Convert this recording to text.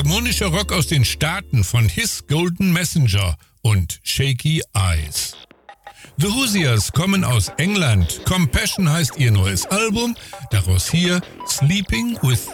dämonischer Rock aus den Staaten von His Golden Messenger und Shaky Eyes. The Hoosiers kommen aus England. Compassion heißt ihr neues Album, daraus hier Sleeping with